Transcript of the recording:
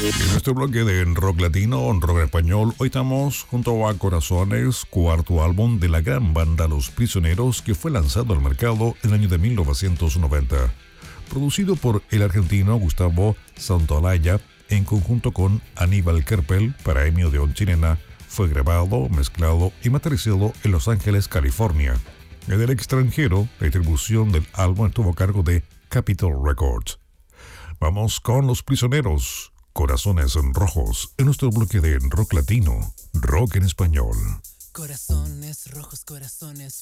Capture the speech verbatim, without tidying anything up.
En nuestro bloque de rock latino, rock en español, hoy estamos junto a Corazones, cuarto álbum de la gran banda Los Prisioneros, que fue lanzado al mercado en el año de mil novecientos noventa. Producido por el argentino Gustavo Santaolalla, en conjunto con Aníbal Kerpel para Emi Odeón Chilena, fue grabado, mezclado y masterizado en Los Ángeles, California. En el extranjero, la distribución del álbum estuvo a cargo de Capitol Records. Vamos con Los Prisioneros, Corazones Rojos, en nuestro bloque de rock latino, rock en español. Corazones rojos, corazones